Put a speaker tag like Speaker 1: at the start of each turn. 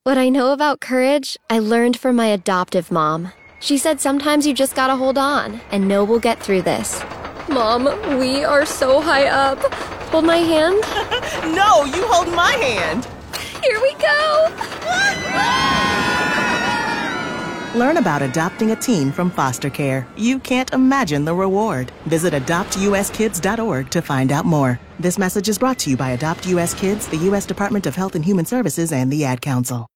Speaker 1: What I know about courage, I learned from my adoptive mom. She said sometimes you just gotta hold on and know we'll get through this. Mom, we are so high up. Hold my hand?
Speaker 2: No, you hold my hand.
Speaker 1: Here we go!
Speaker 2: Learn about adopting a teen from foster care. You can't imagine the reward. Visit adoptuskids.org to find out more. This message is brought to you by Adopt US Kids, the U.S. Department of Health and Human Services, and the Ad Council.